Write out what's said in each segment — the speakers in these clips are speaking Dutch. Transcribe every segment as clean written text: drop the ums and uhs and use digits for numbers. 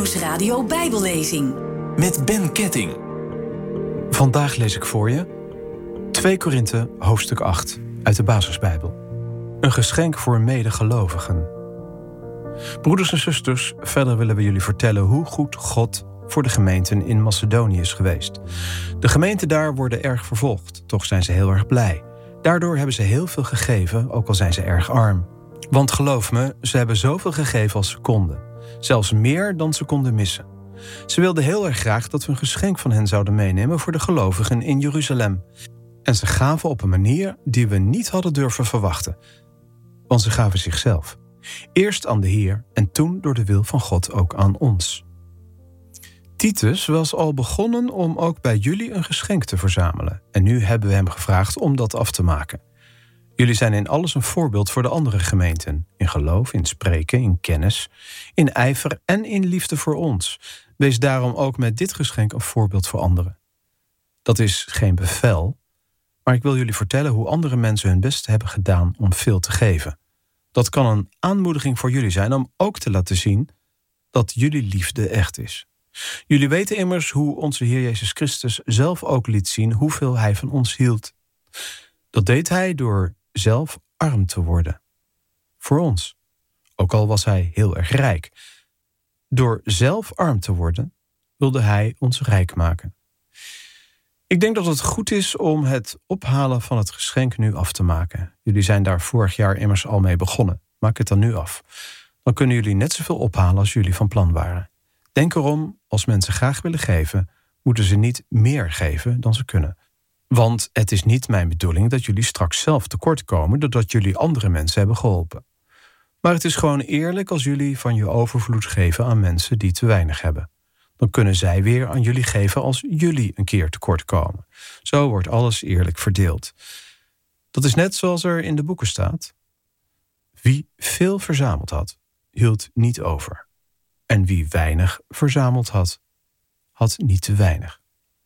Grootnieuwsradio Bijbellezing. Met Ben Ketting. Vandaag lees ik voor je 2 Korinthe hoofdstuk 8 uit de Basisbijbel. Een geschenk voor medegelovigen. Broeders en zusters, verder willen we jullie vertellen hoe goed God voor de gemeenten in Macedonië is geweest. De gemeenten daar worden erg vervolgd, toch zijn ze heel erg blij. Daardoor hebben ze heel veel gegeven, ook al zijn ze erg arm. Want geloof me, ze hebben zoveel gegeven als ze konden. Zelfs meer dan ze konden missen. Ze wilden heel erg graag dat we een geschenk van hen zouden meenemen voor de gelovigen in Jeruzalem. En ze gaven op een manier die we niet hadden durven verwachten. Want ze gaven zichzelf. Eerst aan de Heer en toen door de wil van God ook aan ons. Titus was al begonnen om ook bij jullie een geschenk te verzamelen. En nu hebben we hem gevraagd om dat af te maken. Jullie zijn in alles een voorbeeld voor de andere gemeenten. In geloof, in spreken, in kennis, in ijver en in liefde voor ons. Wees daarom ook met dit geschenk een voorbeeld voor anderen. Dat is geen bevel, maar ik wil jullie vertellen hoe andere mensen hun best hebben gedaan om veel te geven. Dat kan een aanmoediging voor jullie zijn om ook te laten zien dat jullie liefde echt is. Jullie weten immers hoe onze Heer Jezus Christus zelf ook liet zien hoeveel Hij van ons hield. Dat deed Hij door zelf arm te worden. Voor ons. Ook al was Hij heel erg rijk. Door zelf arm te worden, wilde Hij ons rijk maken. Ik denk dat het goed is om het ophalen van het geschenk nu af te maken. Jullie zijn daar vorig jaar immers al mee begonnen. Maak het dan nu af. Dan kunnen jullie net zoveel ophalen als jullie van plan waren. Denk erom, als mensen graag willen geven, moeten ze niet meer geven dan ze kunnen. Want het is niet mijn bedoeling dat jullie straks zelf tekort komen doordat jullie andere mensen hebben geholpen. Maar het is gewoon eerlijk als jullie van je overvloed geven aan mensen die te weinig hebben. Dan kunnen zij weer aan jullie geven als jullie een keer tekort komen. Zo wordt alles eerlijk verdeeld. Dat is net zoals er in de boeken staat. Wie veel verzameld had, hield niet over. En wie weinig verzameld had, had niet te weinig.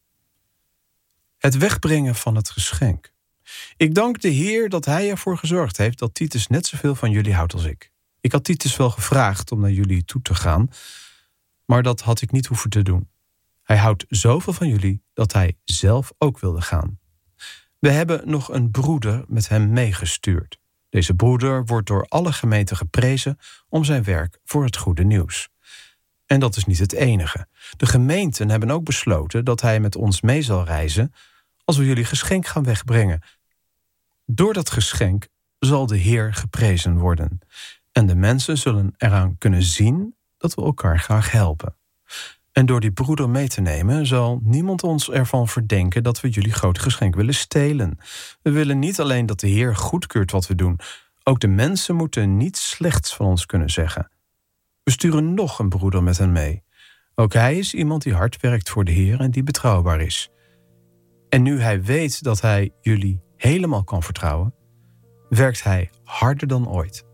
Het wegbrengen van het geschenk. Ik dank de Heer dat Hij ervoor gezorgd heeft dat Titus net zoveel van jullie houdt als ik. Ik had Titus wel gevraagd om naar jullie toe te gaan, maar dat had ik niet hoeven te doen. Hij houdt zoveel van jullie dat hij zelf ook wilde gaan. We hebben nog een broeder met hem meegestuurd. Deze broeder wordt door alle gemeenten geprezen om zijn werk voor het goede nieuws. En dat is niet het enige. De gemeenten hebben ook besloten dat hij met ons mee zal reizen als we jullie geschenk gaan wegbrengen. Door dat geschenk zal de Heer geprezen worden. En de mensen zullen eraan kunnen zien dat we elkaar graag helpen. En door die broeder mee te nemen zal niemand ons ervan verdenken dat we jullie groot geschenk willen stelen. We willen niet alleen dat de Heer goedkeurt wat we doen. Ook de mensen moeten niets slechts van ons kunnen zeggen. We sturen nog een broeder met hen mee. Ook hij is iemand die hard werkt voor de Heer en die betrouwbaar is. En nu hij weet dat hij jullie helemaal kan vertrouwen, werkt hij harder dan ooit.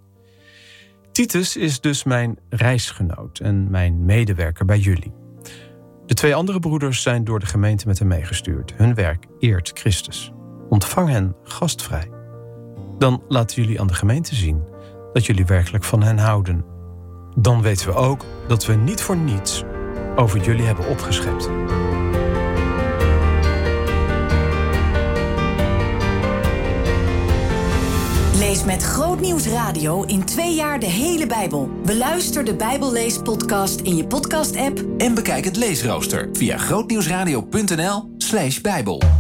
Titus is dus mijn reisgenoot en mijn medewerker bij jullie. De 2 andere broeders zijn door de gemeente met hem meegestuurd. Hun werk eert Christus. Ontvang hen gastvrij. Dan laten jullie aan de gemeente zien dat jullie werkelijk van hen houden. Dan weten we ook dat we niet voor niets over jullie hebben opgeschept. Lees met Grootnieuwsradio in 2 jaar de hele Bijbel. Beluister de Bijbelleespodcast in je podcast-app. En bekijk het leesrooster via grootnieuwsradio.nl/Bijbel.